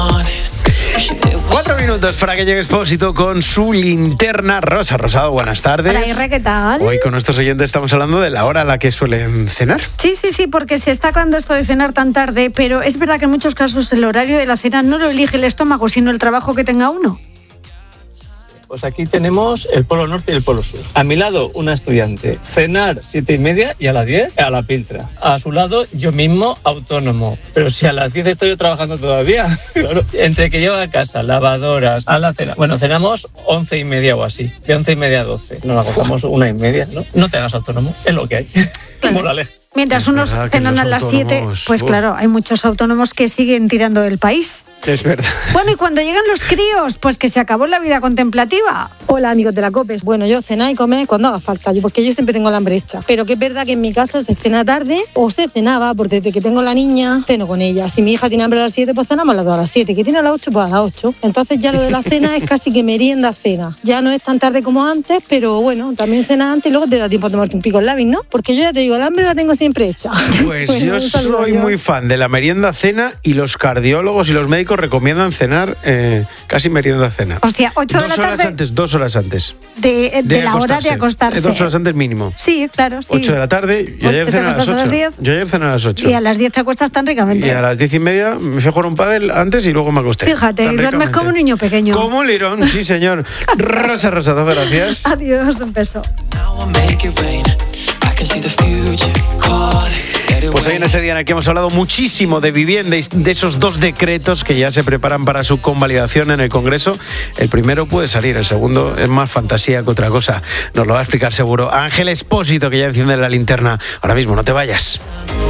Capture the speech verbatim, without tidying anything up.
Cuatro minutos para que llegue Expósito con su linterna rosa. Rosado, buenas tardes. Hola, Irra, ¿qué tal? Hoy con nuestros oyentes estamos hablando de la hora a la que suelen cenar. Sí, sí, sí, porque se está acabando esto de cenar tan tarde, pero es verdad que en muchos casos el horario de la cena no lo elige el estómago, sino el trabajo que tenga uno. Pues aquí tenemos el polo norte y el polo sur. A mi lado, una estudiante. Cenar siete y media y a las diez a la piltra. A su lado, yo mismo autónomo. Pero si a las diez estoy yo trabajando todavía. Claro. Entre que llevo a casa, lavadoras, a la cena. Bueno, cenamos once y media o así. De once y media a doce. Nos acostamos una y media, ¿no? No te hagas autónomo, es lo que hay. Claro. Moraleja. Mientras Es unos cenan a las siete, pues uh. claro, hay muchos autónomos que siguen tirando del país. Es verdad. Bueno, y cuando llegan los críos, pues que se acabó la vida contemplativa. Hola, amigos de la COPE. Bueno, yo cenar y comer cuando haga falta, yo, porque yo siempre tengo el hambre hecha. Pero que es verdad que en mi casa se cena tarde o se cenaba, porque desde que tengo la niña, ceno con ella. Si mi hija tiene hambre a las siete, pues cenamos a las dos a las siete. Que tiene a las ocho, pues a las ocho. Entonces ya lo de la cena es casi que merienda-cena. Ya no es tan tarde como antes, pero bueno, también cena antes y luego te da tiempo a tomarte un pico en labis, ¿no? Porque yo ya te digo, el hambre la tengo siempre hecha. Pues bueno, yo soy muy fan de la merienda-cena y los cardiólogos y los médicos recomiendan cenar eh, casi merienda-cena. Hostia, ocho de Dos la horas tarde antes, dos horas antes. de, de, De la hora de acostarse. acostarse. Eh, Dos horas antes mínimo. Sí, claro, sí. Ocho de la tarde, yo Ocho, ayer ¿te cené a las acuestas a las ocho. diez? Yo ayer cené a las ocho. Y a las diez te acuestas tan ricamente. Y a las diez y media me fui a jugar un pádel antes y luego me acosté. Fíjate, Tan y duermes ricamente. como un niño pequeño. Como un lirón, sí señor. Rosa Rosado, gracias. Adiós, un beso. Pues hoy en este día en el que hemos hablado muchísimo de vivienda y de esos dos decretos que ya se preparan para su convalidación en el Congreso. El primero puede salir, el segundo es más fantasía que otra cosa. Nos lo va a explicar seguro Ángel Expósito, que ya enciende la linterna. Ahora mismo, no te vayas.